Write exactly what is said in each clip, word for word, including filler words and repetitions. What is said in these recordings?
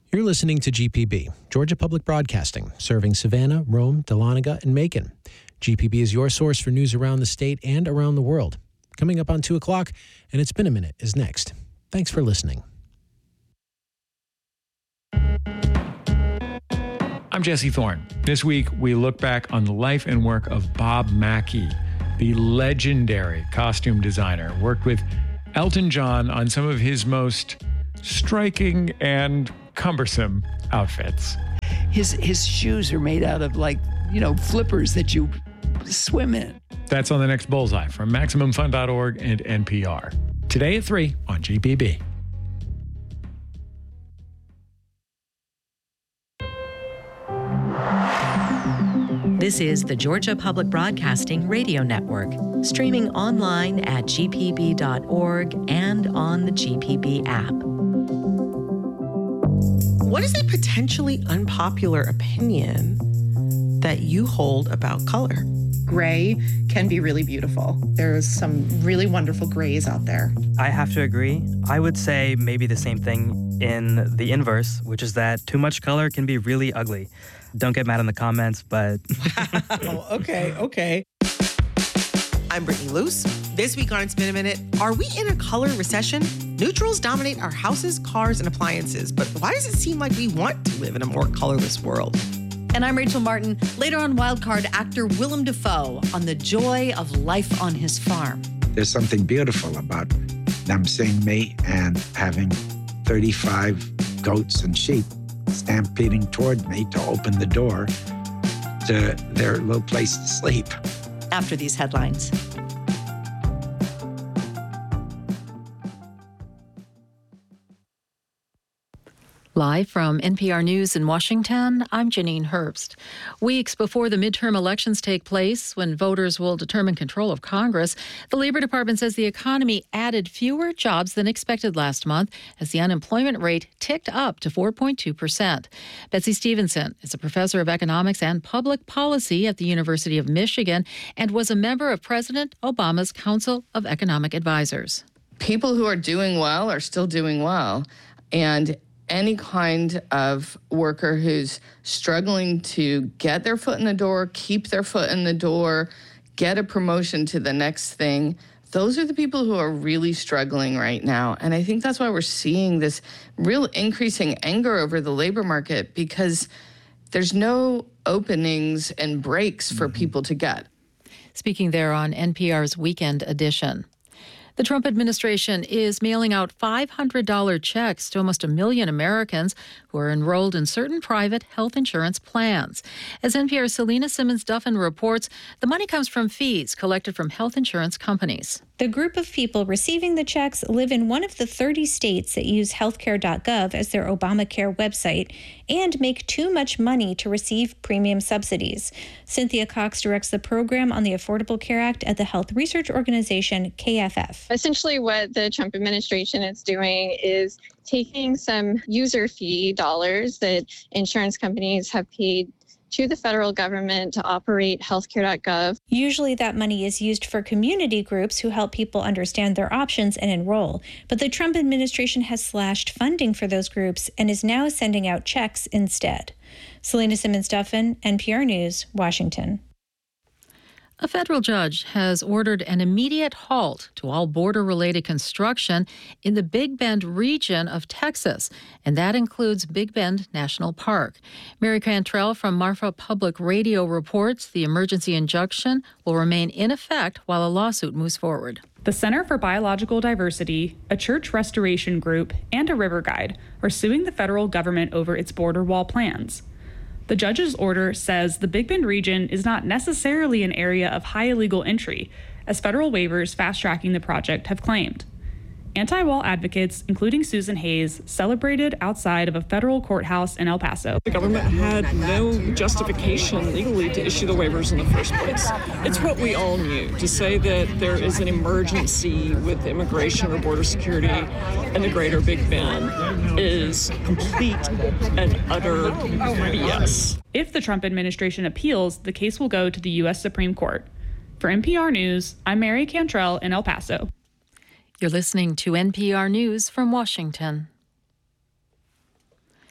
You're listening to G P B, Georgia Public Broadcasting, serving Savannah, Rome, Dahlonega, and Macon. G P B is your source for news around the state and around the world. Coming up on two o'clock, and It's Been a Minute is next. Thanks for listening. I'm Jesse Thorne. This week, we look back on the life and work of Bob Mackie, the legendary costume designer, worked with Elton John on some of his most striking and cumbersome outfits. His his shoes are made out of, like, you know, flippers that you swim in. That's on the next Bullseye from Maximum Fun dot org and N P R. Today at three on G P B. This is the Georgia Public Broadcasting Radio Network, streaming online at G P B dot org and on the G P B app. What is a potentially unpopular opinion that you hold about color? Gray can be really beautiful. There's some really wonderful grays out there. I have to agree. I would say maybe the same thing in the inverse, which is that too much color can be really ugly. Don't get mad in the comments, but... Wow, okay, okay. I'm Brittany Luce. This week on It's Been a Minute, are we in a color recession? Neutrals dominate our houses, cars, and appliances, but why does it seem like we want to live in a more colorless world? And I'm Rachel Martin. Later on Wildcard, actor Willem Dafoe on the joy of life on his farm. There's something beautiful about them seeing me and having thirty-five goats and sheep stampeding toward me to open the door to their little place to sleep. After these headlines. Live from N P R News in Washington, I'm Janine Herbst. Weeks before the midterm elections take place, when voters will determine control of Congress, the Labor Department says the economy added fewer jobs than expected last month as the unemployment rate ticked up to four point two percent. Betsy Stevenson is a professor of economics and public policy at the University of Michigan and was a member of President Obama's Council of Economic Advisors. People who are doing well are still doing well, and any kind of worker who's struggling to get their foot in the door, keep their foot in the door, get a promotion to the next thing, those are the people who are really struggling right now. And I think that's why we're seeing this real increasing anger over the labor market, because there's no openings and breaks for people to get. Speaking there on N P R's Weekend Edition. The Trump administration is mailing out five hundred dollars checks to almost a million Americans who are enrolled in certain private health insurance plans. As N P R's Selena Simmons-Duffin reports, the money comes from fees collected from health insurance companies. The group of people receiving the checks live in one of the thirty states that use healthcare dot gov as their Obamacare website and make too much money to receive premium subsidies. Cynthia Cox directs the program on the Affordable Care Act at the health research organization K F F. Essentially, what the Trump administration is doing is taking some user fee dollars that insurance companies have paid to the federal government to operate healthcare dot gov. Usually that money is used for community groups who help people understand their options and enroll. But the Trump administration has slashed funding for those groups and is now sending out checks instead. Selena Simmons-Duffin, N P R News, Washington. A federal judge has ordered an immediate halt to all border-related construction in the Big Bend region of Texas, and that includes Big Bend National Park. Mary Cantrell from Marfa Public Radio reports the emergency injunction will remain in effect while a lawsuit moves forward. The Center for Biological Diversity, a church restoration group, and a river guide are suing the federal government over its border wall plans. The judge's order says the Big Bend region is not necessarily an area of high illegal entry, as federal waivers fast-tracking the project have claimed. Anti-wall advocates, including Susan Hayes, celebrated outside of a federal courthouse in El Paso. The government had no justification legally to issue the waivers in the first place. It's what we all knew. To say that there is an emergency with immigration or border security in the greater Big Bend is complete and utter B S. If the Trump administration appeals, the case will go to the U S Supreme Court. For N P R News, I'm Mary Cantrell in El Paso. You're listening to N P R News from Washington.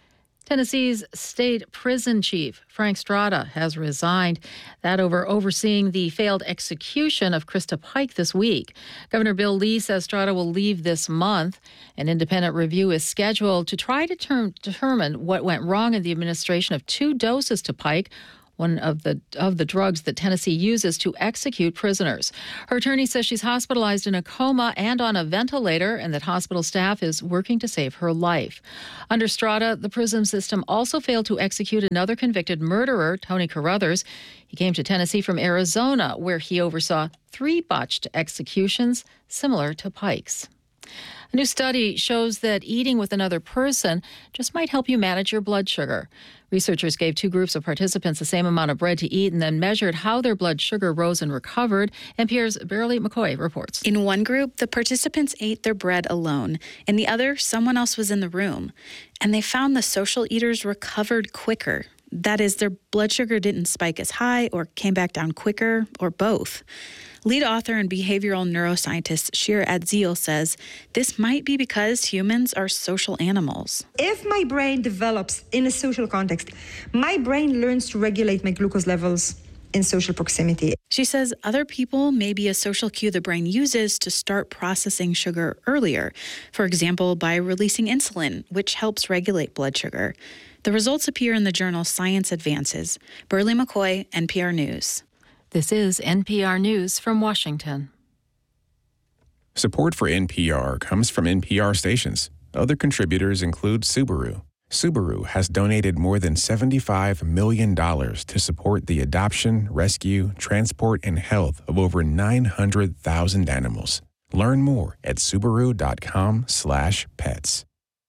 Tennessee's state prison chief, Frank Strada, has resigned. That over overseeing the failed execution of Krista Pike this week. Governor Bill Lee says Strada will leave this month. An independent review is scheduled to try to term, determine what went wrong in the administration of two doses to Pike, one of the of the drugs that Tennessee uses to execute prisoners. Her attorney says she's hospitalized in a coma and on a ventilator, and that hospital staff is working to save her life. Under Strada, the prison system also failed to execute another convicted murderer, Tony Carruthers. He came to Tennessee from Arizona, where he oversaw three botched executions similar to Pike's. A new study shows that eating with another person just might help you manage your blood sugar. Researchers gave two groups of participants the same amount of bread to eat and then measured how their blood sugar rose and recovered. N P R's Beverly McCoy reports. In one group, the participants ate their bread alone. In the other, someone else was in the room. And they found the social eaters recovered quicker. That is, their blood sugar didn't spike as high or came back down quicker, or both. Lead author and behavioral neuroscientist Shira Adzil says this might be because humans are social animals. If my brain develops in a social context, my brain learns to regulate my glucose levels in social proximity. She says other people may be a social cue the brain uses to start processing sugar earlier, for example, by releasing insulin, which helps regulate blood sugar. The results appear in the journal Science Advances. Beverly McCoy, N P R News. This is N P R News from Washington. Support for N P R comes from N P R stations. Other contributors include Subaru. Subaru has donated more than seventy-five million dollars to support the adoption, rescue, transport, and health of over nine hundred thousand animals. Learn more at Subaru dot com slash pets.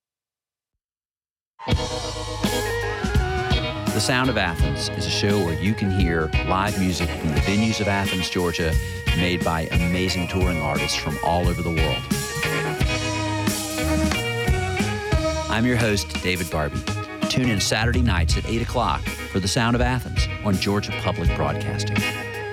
The Sound of Athens is a show where you can hear live music from the venues of Athens, Georgia, made by amazing touring artists from all over the world. I'm your host, David Barbie. Tune in Saturday nights at eight o'clock for The Sound of Athens on Georgia Public Broadcasting.